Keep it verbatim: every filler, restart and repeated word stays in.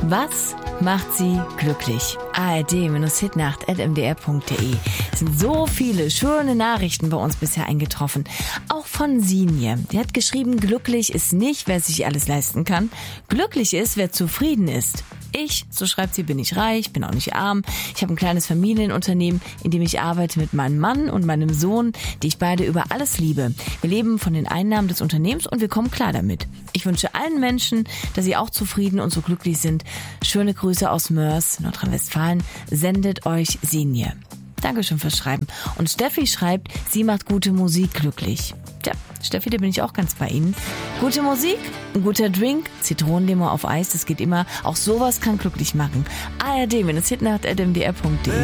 Was macht Sie glücklich? A R D-hitnacht at m d r punkt d e. Es sind so viele schöne Nachrichten bei uns bisher eingetroffen. Auch von Sinje. Die hat geschrieben, glücklich ist nicht, wer sich alles leisten kann. Glücklich ist, wer zufrieden ist. Ich, so schreibt sie, bin nicht reich, bin auch nicht arm. Ich habe ein kleines Familienunternehmen, in dem ich arbeite mit meinem Mann und meinem Sohn, die ich beide über alles liebe. Wir leben von den Einnahmen des Unternehmens und wir kommen klar damit. Ich wünsche allen Menschen, dass sie auch zufrieden und so glücklich sind. Schöne Grüße aus Mörs, Nordrhein-Westfalen. Sendet euch Sinje. Dankeschön fürs Schreiben. Und Steffi schreibt, sie macht gute Musik glücklich. Tja, Steffi, da bin ich auch ganz bei Ihnen. Gute Musik, ein guter Drink, Zitronenlimo auf Eis, das geht immer. Auch sowas kann glücklich machen. A R D-hitnacht at m d r punkt d e